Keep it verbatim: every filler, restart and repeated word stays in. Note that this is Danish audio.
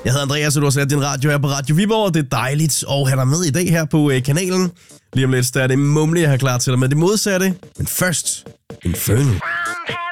Jeg hedder Andreas, og du har sat din radio her på Radio Viborg. Det er dejligt at have dig med i dag her på øh, kanalen. Lige om lidt, der er det mumlige, jeg har klar til dig med det modsatte. Men først, en følge.